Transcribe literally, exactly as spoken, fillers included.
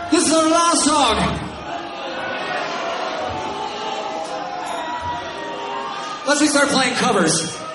This is our last song. Let's we start playing covers.